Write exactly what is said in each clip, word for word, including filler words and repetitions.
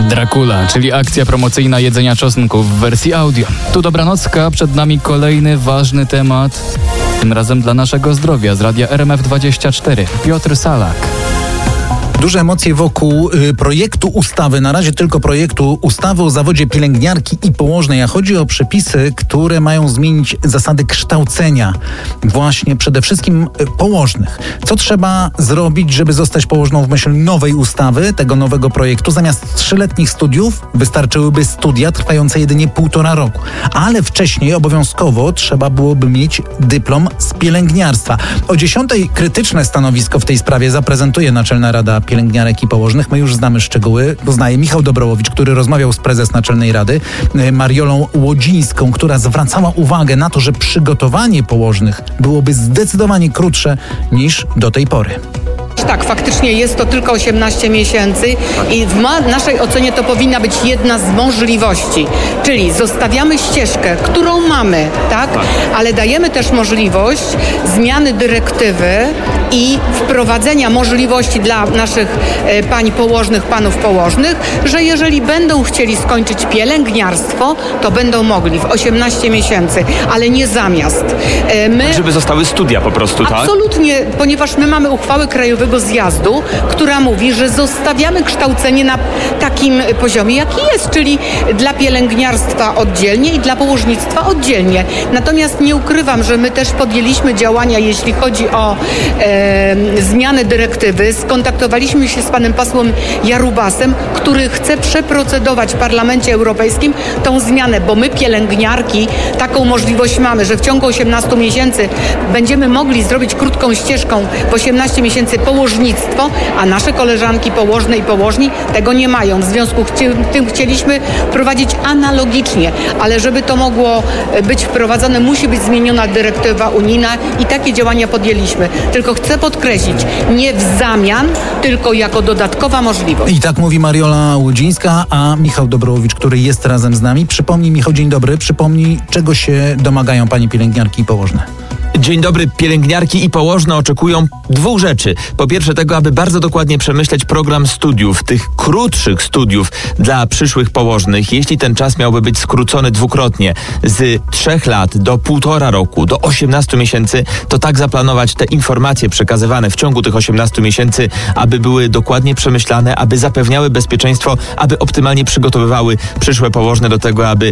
Dracula, czyli akcja promocyjna jedzenia czosnku w wersji audio. Tu Dobranocka, przed nami kolejny ważny temat, tym razem dla naszego zdrowia z radia R M F dwadzieścia cztery. Piotr Salak. Duże emocje wokół y, projektu ustawy, na razie tylko projektu ustawy o zawodzie pielęgniarki i położnej, a chodzi o przepisy, które mają zmienić zasady kształcenia właśnie przede wszystkim y, położnych. Co trzeba zrobić, żeby zostać położną w myśl nowej ustawy, tego nowego projektu? Zamiast trzyletnich studiów wystarczyłyby studia trwające jedynie półtora roku, ale wcześniej obowiązkowo trzeba byłoby mieć dyplom z pielęgniarstwa. O dziesiątej krytyczne stanowisko w tej sprawie zaprezentuje Naczelna Rada Pielęgniarek i Położnych. My już znamy szczegóły. Poznaje Michał Dobrołowicz, który rozmawiał z prezes Naczelnej Rady Mariolą Łodzińską, która zwracała uwagę na to, że przygotowanie położnych byłoby zdecydowanie krótsze niż do tej pory. Tak, faktycznie jest to tylko osiemnaście miesięcy i w ma- naszej ocenie to powinna być jedna z możliwości, czyli zostawiamy ścieżkę, którą mamy, tak? Ale dajemy też możliwość zmiany dyrektywy i wprowadzenia możliwości dla naszych e, pań położnych, panów położnych, że jeżeli będą chcieli skończyć pielęgniarstwo, to będą mogli w osiemnaście miesięcy, ale nie zamiast. E, my... Tak, żeby zostały studia po prostu, tak? Absolutnie, ponieważ my mamy uchwałę Krajowego Zjazdu, która mówi, że zostawiamy kształcenie na takim poziomie, jaki jest, czyli dla pielęgniarstwa oddzielnie i dla położnictwa oddzielnie. Natomiast nie ukrywam, że my też podjęliśmy działania, jeśli chodzi o e, zmianę dyrektywy. Skontaktowaliśmy się z panem posłem Jarubasem, który chce przeprocedować w Parlamencie Europejskim tą zmianę, bo my pielęgniarki taką możliwość mamy, że w ciągu osiemnastu miesięcy będziemy mogli zrobić krótką ścieżką w osiemnaście miesięcy położnictwo, a nasze koleżanki położne i położni tego nie mają. W związku z tym chcieliśmy wprowadzić analogicznie, ale żeby to mogło być wprowadzone, musi być zmieniona dyrektywa unijna i takie działania podjęliśmy. Tylko chcę podkreślić, nie w zamian, tylko jako dodatkowa możliwość. I tak mówi Mariola Łodzińska, a Michał Dobrołowicz, który jest razem z nami. Przypomnij, Michał, dzień dobry, przypomnij, czego się domagają pani pielęgniarki i położne. Dzień dobry. Pielęgniarki i położne oczekują dwóch rzeczy. Po pierwsze tego, aby bardzo dokładnie przemyśleć program studiów, tych krótszych studiów dla przyszłych położnych. Jeśli ten czas miałby być skrócony dwukrotnie z trzech lat do półtora roku, do osiemnastu miesięcy, to tak zaplanować te informacje przekazywane w ciągu tych osiemnastu miesięcy, aby były dokładnie przemyślane, aby zapewniały bezpieczeństwo, aby optymalnie przygotowywały przyszłe położne do tego, aby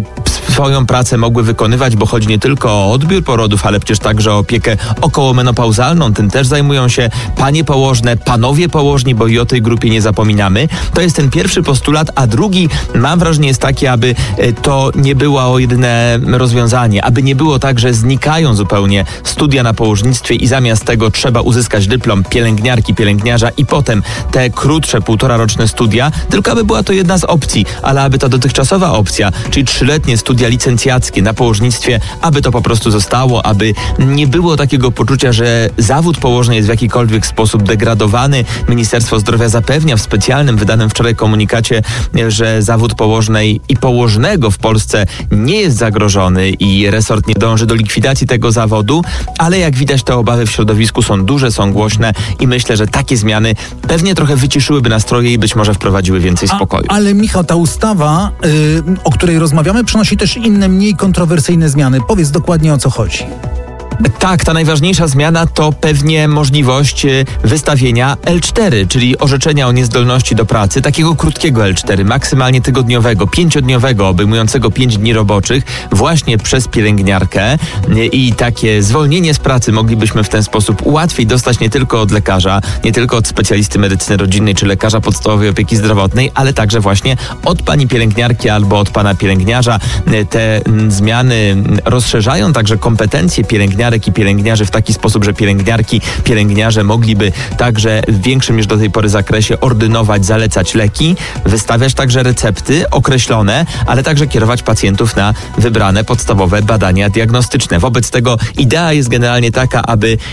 swoją pracę mogły wykonywać, bo chodzi nie tylko o odbiór porodów, ale przecież także o opiekę okołomenopauzalną. Tym też zajmują się panie położne, panowie położni, bo i o tej grupie nie zapominamy. To jest ten pierwszy postulat, a drugi, mam wrażenie, jest taki, aby to nie było jedyne rozwiązanie, aby nie było tak, że znikają zupełnie studia na położnictwie i zamiast tego trzeba uzyskać dyplom pielęgniarki, pielęgniarza i potem te krótsze, półtora roczne studia, tylko aby była to jedna z opcji, ale aby ta dotychczasowa opcja, czyli trzyletnie studia licencjackie na położnictwie, aby to po prostu zostało, aby nie było takiego poczucia, że zawód położny jest w jakikolwiek sposób degradowany. Ministerstwo Zdrowia zapewnia w specjalnym, wydanym wczoraj komunikacie, że zawód położnej i położnego w Polsce nie jest zagrożony i resort nie dąży do likwidacji tego zawodu, ale jak widać te obawy w środowisku są duże, są głośne i myślę, że takie zmiany pewnie trochę wyciszyłyby nastroje i być może wprowadziły więcej spokoju. A, ale Michał, ta ustawa, yy, o której rozmawiamy, przynosi też inne, mniej kontrowersyjne zmiany. Powiedz dokładnie, o co chodzi. Tak, ta najważniejsza zmiana to pewnie możliwość wystawienia L cztery, czyli orzeczenia o niezdolności do pracy, takiego krótkiego L cztery, maksymalnie tygodniowego, pięciodniowego, obejmującego pięć dni roboczych, właśnie przez pielęgniarkę i takie zwolnienie z pracy moglibyśmy w ten sposób łatwiej dostać nie tylko od lekarza, nie tylko od specjalisty medycyny rodzinnej czy lekarza podstawowej opieki zdrowotnej, ale także właśnie od pani pielęgniarki albo od pana pielęgniarza. Te zmiany rozszerzają także kompetencje pielęgniarki i pielęgniarzy w taki sposób, że pielęgniarki, pielęgniarze mogliby także w większym niż do tej pory zakresie ordynować, zalecać leki, wystawiać także recepty określone, ale także kierować pacjentów na wybrane podstawowe badania diagnostyczne. Wobec tego idea jest generalnie taka, aby